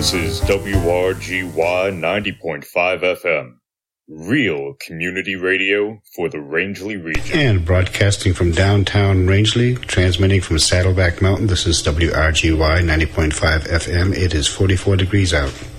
This is WRGY 90.5 FM, real community radio for the Rangeley region. And broadcasting from downtown Rangeley, transmitting from Saddleback Mountain, this is WRGY 90.5 FM. It is 44 degrees out.